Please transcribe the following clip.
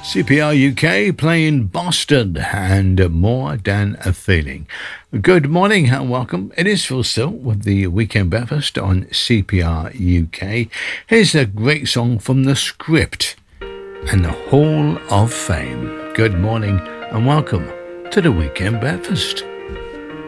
CPR UK playing Boston and More Than a Feeling. Good morning and welcome. It is Phil Still with the Weekend Breakfast on CPR UK. Here's a great song from The Script and the Hall of Fame. Good morning and welcome to the Weekend Breakfast.